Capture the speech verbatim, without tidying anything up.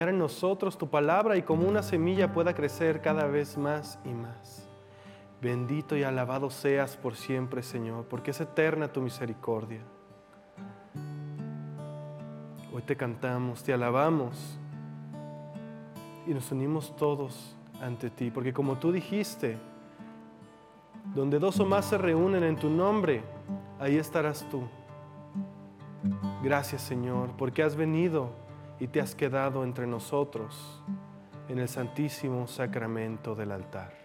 en nosotros tu palabra y como una semilla pueda crecer cada vez más y más. Bendito y alabado seas por siempre, Señor, porque es eterna tu misericordia. Hoy te cantamos, te alabamos y nos unimos todos ante ti, porque como tú dijiste, donde dos o más se reúnen en tu nombre, ahí estarás tú. Gracias, Señor, porque has venido y te has quedado entre nosotros en el santísimo sacramento del altar.